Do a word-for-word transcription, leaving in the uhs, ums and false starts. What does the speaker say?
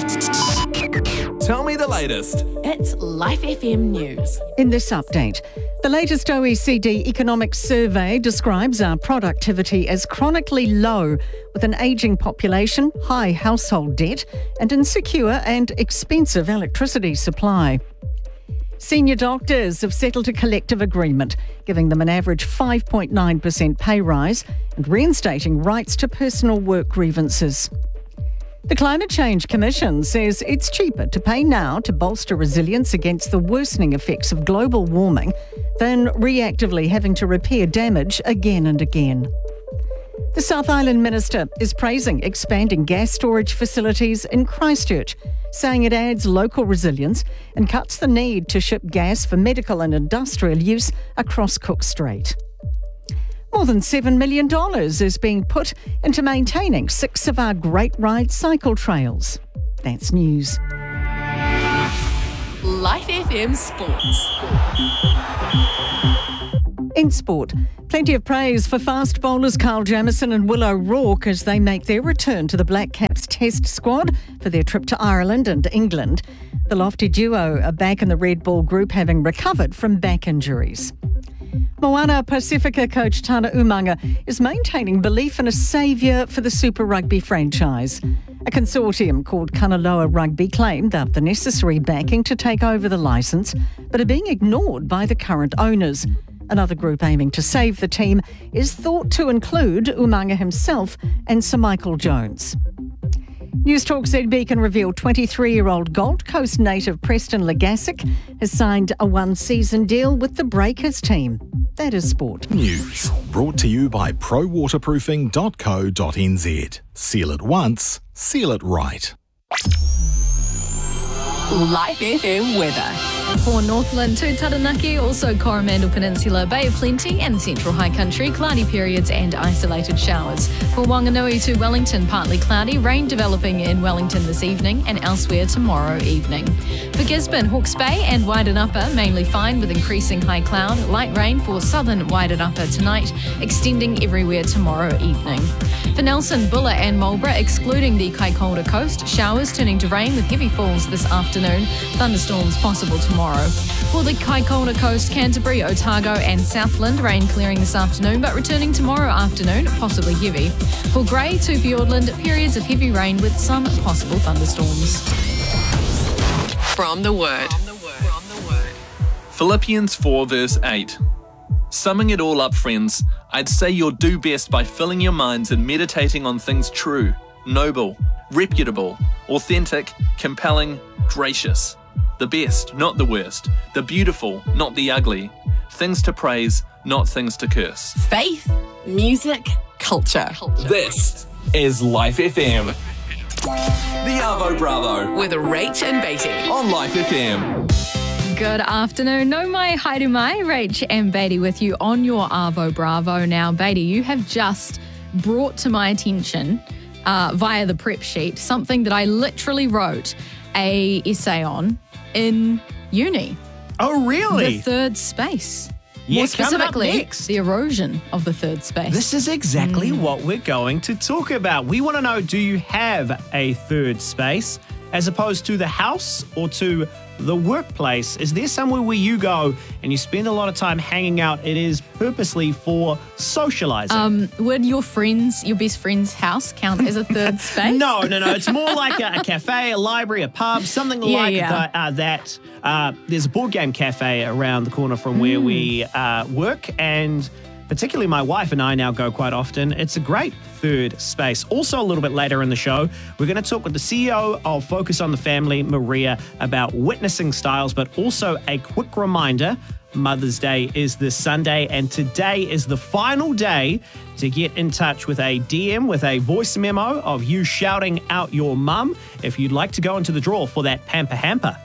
Tell me the latest. It's Life F M News. In this update, the latest O E C D economic survey describes our productivity as chronically low, with an ageing population, high household debt, and insecure and expensive electricity supply. Senior doctors have settled a collective agreement, giving them an average five point nine percent pay rise and reinstating rights to personal work grievances. The Climate Change Commission says it's cheaper to pay now to bolster resilience against the worsening effects of global warming than reactively having to repair damage again and again. The South Island Minister is praising expanding gas storage facilities in Christchurch, saying it adds local resilience and cuts the need to ship gas for medical and industrial use across Cook Strait. More than seven million dollars is being put into maintaining six of our Great Ride cycle trails. That's news. Life F M Sports. In sport, plenty of praise for fast bowlers Carl Jamieson and Will O'Rourke as they make their return to the Black Caps Test squad for their trip to Ireland and England. The lofty duo are back in the Red Ball group, having recovered from back injuries. Moana Pacifica coach Tana Umanga is maintaining belief in a saviour for the Super Rugby franchise. A consortium called Kanaloa Rugby claimed they have the necessary backing to take over the licence, but are being ignored by the current owners. Another group aiming to save the team is thought to include Umanga himself and Sir Michael Jones. News Talk Z B can reveal twenty-three-year-old Gold Coast native Preston Legassic has signed a one-season deal with the Breakers team. That is sport. News brought to you by pro waterproofing dot co dot n z. Seal it once, seal it right. Life F M weather. For Northland to Taranaki, also Coromandel Peninsula, Bay of Plenty and Central High Country, cloudy periods and isolated showers. For Wanganui to Wellington, partly cloudy, rain developing in Wellington this evening and elsewhere tomorrow evening. For Gisborne, Hawke's Bay and Wyden Upper, mainly fine with increasing high cloud, light rain for southern Wyden Upper tonight, extending everywhere tomorrow evening. For Nelson, Bulla and Marlborough, excluding the Kaikoura coast, showers turning to rain with heavy falls this afternoon, thunderstorms possible tomorrow. For the Kaikoura coast, Canterbury, Otago and Southland, rain clearing this afternoon but returning tomorrow afternoon, possibly heavy. For Grey to Fiordland, periods of heavy rain with some possible thunderstorms. From the Word. Philippians four verse eight. Summing it all up, friends, I'd say you'll do best by filling your minds and meditating on things true, noble, reputable, authentic, compelling, gracious. The best, not the worst. The beautiful, not the ugly. Things to praise, not things to curse. Faith, music, culture. This is Life F M. The Arvo Bravo With Rach and Beatty. on Life F M. Good afternoon. No mai, haere mai, Rach and Beatty with you on your Arvo Bravo. Now, Beatty, you have just brought to my attention uh, via the prep sheet something that I literally wrote a essay on in uni. Oh, really? The third space. Yeah, More coming up specifically, next. the erosion of the third space. This is exactly what we're going to talk about. We want to know, do you have a third space as opposed to the house or to the workplace? Is there somewhere where you go and you spend a lot of time hanging out? It is purposely for socializing. Um, would your friends, your best friend's house count as a third space? No, no, no. It's more like a, a cafe, a library, a pub, something Yeah, like yeah. That, uh, that. Uh, there's a board game cafe around the corner from where Mm. we uh, work, and particularly my wife and I now go quite often. It's a great third space. Also, a little bit later in the show, we're going to talk with the C E O of Focus on the Family, Maria, about witnessing styles, but also a quick reminder, Mother's Day is this Sunday, and today is the final day to get in touch with a D M, with a voice memo of you shouting out your mum if you'd like to go into the draw for that Pamper Hamper.